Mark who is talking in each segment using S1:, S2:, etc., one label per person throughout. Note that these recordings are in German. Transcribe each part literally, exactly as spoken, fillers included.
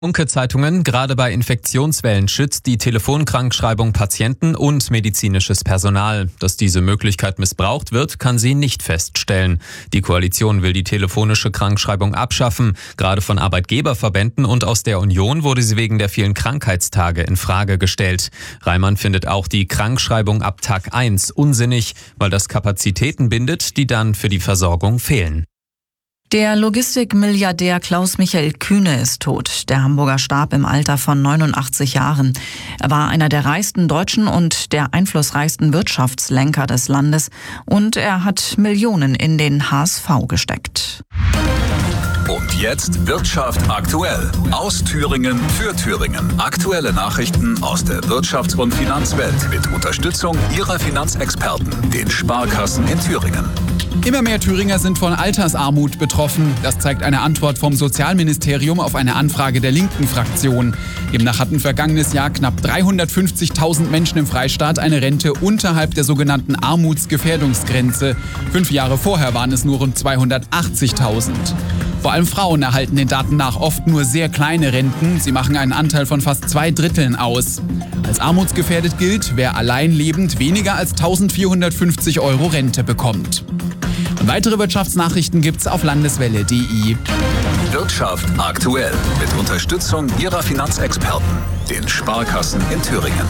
S1: Funke-Zeitungen: Gerade bei Infektionswellen schützt die Telefonkrankschreibung Patienten und medizinisches Personal. Dass diese Möglichkeit missbraucht wird, kann sie nicht feststellen. Die Koalition will die telefonische Krankschreibung abschaffen. Gerade von Arbeitgeberverbänden und aus der Union wurde sie wegen der vielen Krankheitstage in Frage gestellt. Reimann findet auch die Krankschreibung ab Tag eins unsinnig, weil das Kapazitäten bindet, die dann für die Versorgung fehlen.
S2: Der Logistikmilliardär Klaus-Michael Kühne ist tot. Der Hamburger starb im Alter von neunundachtzig Jahren. Er war einer der reichsten Deutschen und der einflussreichsten Wirtschaftslenker des Landes. Und er hat Millionen in den H S V gesteckt.
S3: Und jetzt Wirtschaft aktuell. Aus Thüringen für Thüringen. Aktuelle Nachrichten aus der Wirtschafts- und Finanzwelt mit Unterstützung Ihrer Finanzexperten, den Sparkassen in Thüringen.
S4: Immer mehr Thüringer sind von Altersarmut betroffen. Das zeigt eine Antwort vom Sozialministerium auf eine Anfrage der linken Fraktion. Demnach hatten vergangenes Jahr knapp dreihundertfünfzigtausend Menschen im Freistaat eine Rente unterhalb der sogenannten Armutsgefährdungsgrenze. Fünf Jahre vorher waren es nur rund zweihundertachtzigtausend. Vor allem Frauen erhalten den Daten nach oft nur sehr kleine Renten. Sie machen einen Anteil von fast zwei Dritteln aus. Als armutsgefährdet gilt, wer allein lebend weniger als eintausendvierhundertfünfzig Euro Rente bekommt. Und weitere Wirtschaftsnachrichten gibt's auf landeswelle punkt de.
S3: Wirtschaft aktuell mit Unterstützung Ihrer Finanzexperten, den Sparkassen in Thüringen.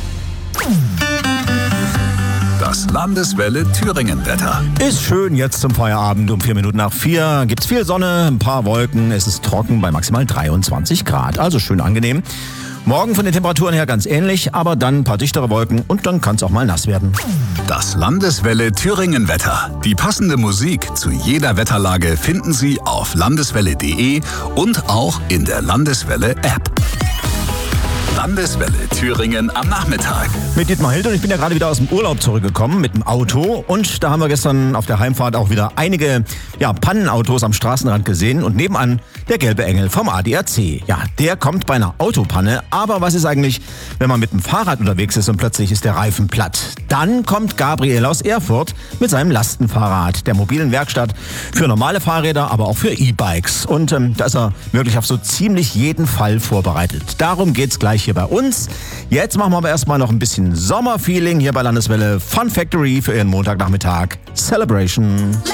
S3: Das Landeswelle Thüringen-Wetter.
S5: Ist schön jetzt zum Feierabend. Um vier Minuten nach vier gibt's viel Sonne, ein paar Wolken. Es ist trocken bei maximal dreiundzwanzig Grad. Also schön angenehm. Morgen von den Temperaturen her ganz ähnlich, aber dann ein paar dichtere Wolken und dann kann es auch mal nass werden.
S3: Das Landeswelle Thüringen-Wetter. Die passende Musik zu jeder Wetterlage finden Sie auf landeswelle punkt de und auch in der Landeswelle-App. Landeswelle Thüringen am Nachmittag.
S5: Mit Dietmar Hild und ich bin ja gerade wieder aus dem Urlaub zurückgekommen mit dem Auto und da haben wir gestern auf der Heimfahrt auch wieder einige ja, Pannenautos am Straßenrand gesehen und nebenan der gelbe Engel vom A D A C. Ja, der kommt bei einer Autopanne, aber was ist eigentlich, wenn man mit dem Fahrrad unterwegs ist und plötzlich ist der Reifen platt? Dann kommt Gabriel aus Erfurt mit seinem Lastenfahrrad, der mobilen Werkstatt für normale Fahrräder, aber auch für E-Bikes. Und ähm, da ist er wirklich auf so ziemlich jeden Fall vorbereitet. Darum geht's gleich hier bei uns. Jetzt machen wir aber erstmal noch ein bisschen Sommerfeeling hier bei Landeswelle Fun Factory für Ihren Montagnachmittag. Celebration.